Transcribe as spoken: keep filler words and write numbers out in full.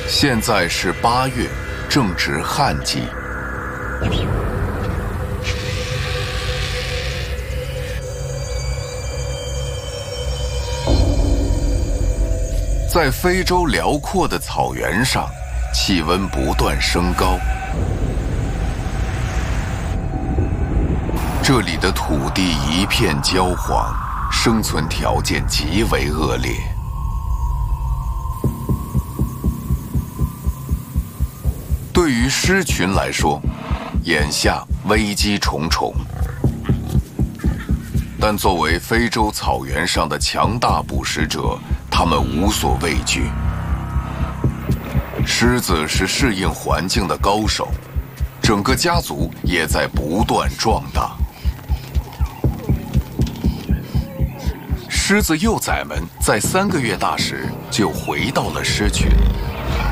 现在是八月，正值旱季。在非洲辽阔的草原上，气温不断升高。这里的土地一片焦黄，生存条件极为恶劣。对于狮群来说，眼下危机重重。但作为非洲草原上的强大捕食者，他们无所畏惧。狮子是适应环境的高手，整个家族也在不断壮大。狮子幼崽们在三个月大时就回到了狮群。